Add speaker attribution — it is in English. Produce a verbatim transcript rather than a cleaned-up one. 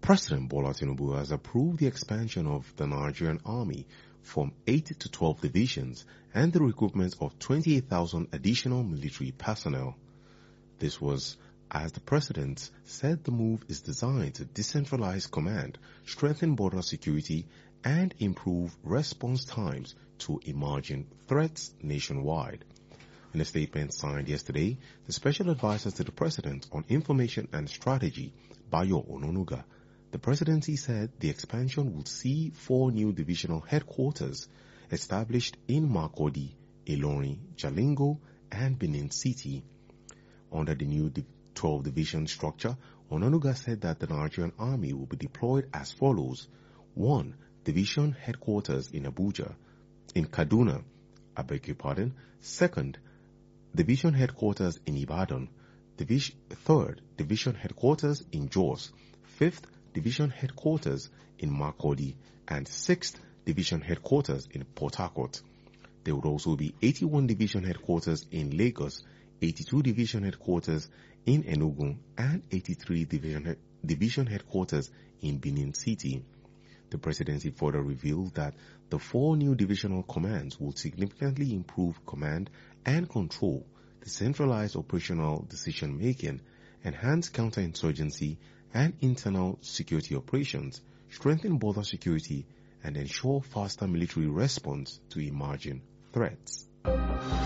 Speaker 1: President Bola Tinubu has approved the expansion of the Nigerian Army from eight to twelve divisions and the recruitment of twenty-eight thousand additional military personnel. This was as the President said the move is designed to decentralize command, strengthen border security, and improve response times to emerging threats nationwide. In a statement signed yesterday, the Special Advisor to the President on Information and Strategy, Bayo Ononuga, the Presidency said the expansion would see four new divisional headquarters established in Makurdi, Ilorin, Jalingo, and Benin City. Under the new twelve division structure, Ononuga said that the Nigerian Army will be deployed as follows. one. Division headquarters in Abuja, in Kaduna, I beg your pardon. Second, division headquarters in Ibadan. Division, third, division headquarters in Jos. Fifth, division headquarters in Makurdi. And sixth, division headquarters in Port Harcourt. There would also be eighty-one division headquarters in Lagos, eighty-two division headquarters in Enugu, and eighty-three division, division headquarters in Benin City. The Presidency further revealed that the four new divisional commands will significantly improve command and control, decentralize operational decision-making, enhance counterinsurgency and internal security operations, strengthen border security, and ensure faster military response to emerging threats.